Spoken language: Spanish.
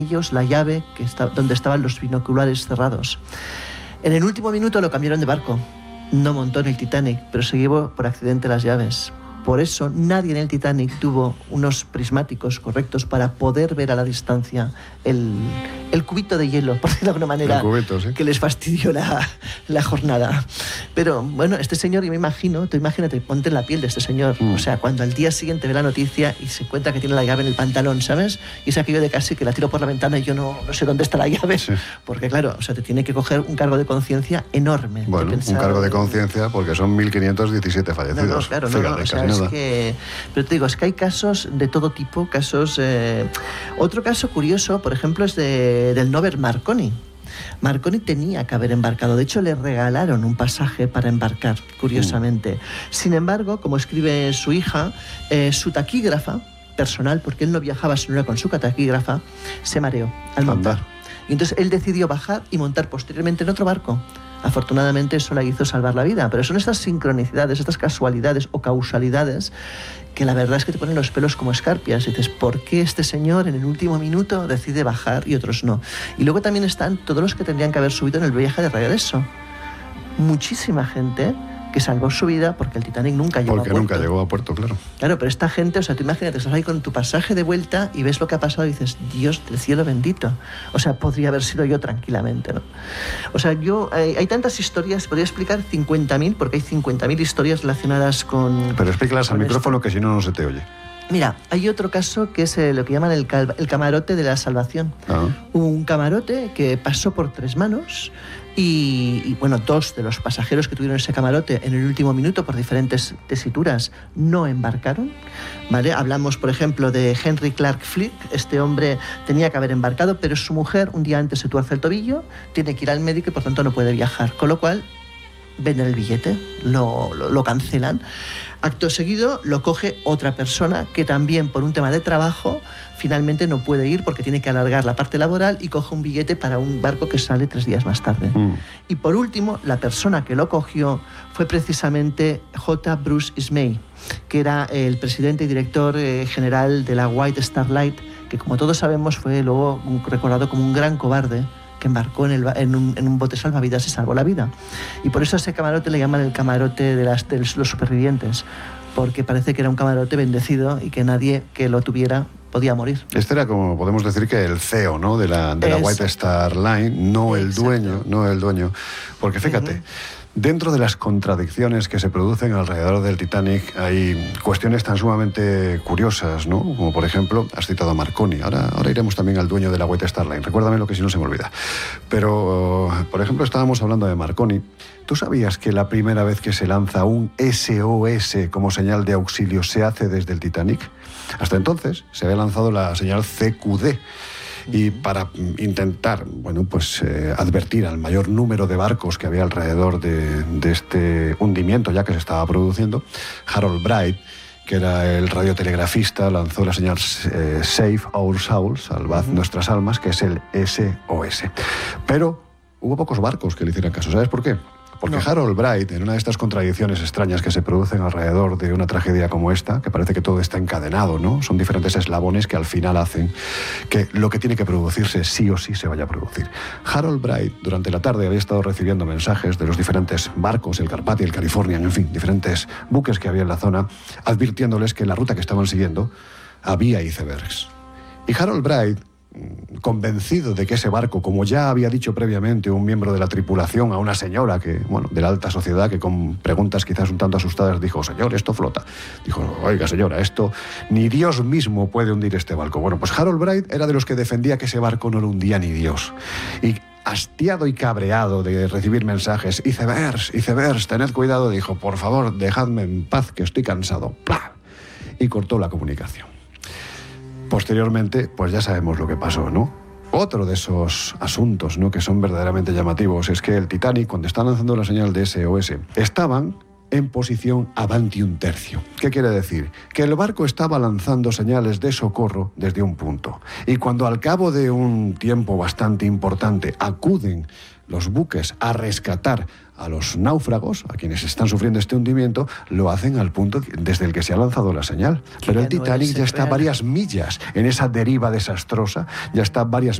ellos la llave donde estaban los binoculares cerrados. En el último minuto lo cambiaron de barco. No montó en el Titanic, pero se llevó por accidente las llaves. Por eso nadie en el Titanic tuvo unos prismáticos correctos para poder ver a la distancia el cubito de hielo, por decirlo de alguna manera, cubito, ¿sí?, que les fastidió la jornada. Pero bueno, este señor, yo me imagino, tú imagínate, ponte en la piel de este señor. O sea, cuando al día siguiente ve la noticia y se encuentra que tiene la llave en el pantalón, ¿sabes? Y es aquello de casi que la tiro por la ventana y yo no sé dónde está la llave. Sí. Porque claro, o sea, te tiene que coger un cargo de conciencia enorme. Bueno, un cargo de conciencia porque son 1.517 fallecidos. No, claro, no, o sea, es que... Pero te digo, es que hay casos de todo tipo, casos... Otro caso curioso, por ejemplo, es del Norbert Marconi. Marconi tenía que haber embarcado, de hecho le regalaron un pasaje para embarcar, curiosamente. Sin embargo, como escribe su hija, su taquígrafa personal, porque él no viajaba sino era con su taquígrafa, se mareó al montar. Y entonces él decidió bajar y montar posteriormente en otro barco. Afortunadamente eso le hizo salvar la vida, pero son estas sincronicidades, estas casualidades o causalidades que la verdad es que te ponen los pelos como escarpias. Y dices, ¿por qué este señor en el último minuto decide bajar y otros no? Y luego también están todos los que tendrían que haber subido en el viaje de regreso. Muchísima gente que salvó su vida porque el Titanic nunca llegó a puerto. Porque nunca llegó a puerto, claro. Claro, pero esta gente, o sea, tú imagínate, estás ahí con tu pasaje de vuelta y ves lo que ha pasado y dices, Dios del cielo bendito. O sea, podría haber sido yo tranquilamente, ¿no? O sea, hay tantas historias, podría explicar 50.000, porque hay 50.000 historias relacionadas con... Pero explícalas al micrófono, que si no, no se te oye. Mira, hay otro caso que es lo que llaman el camarote de la salvación. Un camarote que pasó por 3 manos y bueno, 2 de los pasajeros que tuvieron ese camarote en el último minuto por diferentes tesituras no embarcaron, ¿vale? Hablamos, por ejemplo, de Henry Clark Flick. Este hombre tenía que haber embarcado, pero su mujer un día antes se tuerce el tobillo, tiene que ir al médico y por tanto no puede viajar, con lo cual venden el billete, lo cancelan. Acto seguido lo coge otra persona que también por un tema de trabajo finalmente no puede ir porque tiene que alargar la parte laboral y coge un billete para un barco que sale 3 días más tarde. Y por último, la persona que lo cogió fue precisamente J. Bruce Ismay, que era el presidente y director general de la White Star Line, que como todos sabemos fue luego recordado como un gran cobarde que embarcó en un bote salvavidas y salvó la vida. Y por eso a ese camarote le llaman el camarote de los supervivientes, porque parece que era un camarote bendecido y que nadie que lo tuviera podía morir. Este era, como podemos decir, que el CEO, ¿no?, de la White Star Line, no el dueño. Porque fíjate, dentro de las contradicciones que se producen alrededor del Titanic hay cuestiones tan sumamente curiosas, ¿no? Como por ejemplo, has citado a Marconi. Ahora iremos también al dueño de la White Star Line. Recuérdame lo que si no se me olvida. Pero, por ejemplo, estábamos hablando de Marconi. ¿Tú sabías que la primera vez que se lanza un SOS como señal de auxilio se hace desde el Titanic? Hasta entonces se había lanzado la señal CQD. Y para intentar, bueno, pues advertir al mayor número de barcos que había alrededor de este hundimiento ya que se estaba produciendo, Harold Bright, que era el radiotelegrafista, lanzó la señal Save Our Souls, salvad nuestras almas, que es el SOS. Pero hubo pocos barcos que le hicieran caso. ¿Sabes por qué? Porque Harold Bright, en una de estas contradicciones extrañas que se producen alrededor de una tragedia como esta, que parece que todo está encadenado, ¿no? Son diferentes eslabones que al final hacen que lo que tiene que producirse sí o sí se vaya a producir. Harold Bright, durante la tarde, había estado recibiendo mensajes de los diferentes barcos, el Carpathia, el Californian, en fin, diferentes buques que había en la zona, advirtiéndoles que en la ruta que estaban siguiendo había icebergs. Y Harold Bright, convencido de que ese barco, como ya había dicho previamente un miembro de la tripulación a una señora que, bueno, de la alta sociedad, que con preguntas quizás un tanto asustadas dijo, señor, esto flota. Dijo, oiga señora, esto ni Dios mismo puede hundir este barco. Bueno, pues Harold Bright era de los que defendía que ese barco no lo hundía ni Dios. Y hastiado y cabreado de recibir mensajes, icebergs, tened cuidado, dijo, por favor, dejadme en paz que estoy cansado. ¡Plah! Y cortó la comunicación. Posteriormente, pues ya sabemos lo que pasó, ¿no? Otro de esos asuntos, ¿no?, que son verdaderamente llamativos es que el Titanic, cuando está lanzando la señal de SOS, estaban en posición avanti un tercio. ¿Qué quiere decir? Que el barco estaba lanzando señales de socorro desde un punto. Y cuando al cabo de un tiempo bastante importante acuden los buques a rescatar a los náufragos, a quienes están sufriendo este hundimiento, lo hacen al punto desde el que se ha lanzado la señal. Pero el Titanic ya está varias millas en esa deriva desastrosa, ya está varias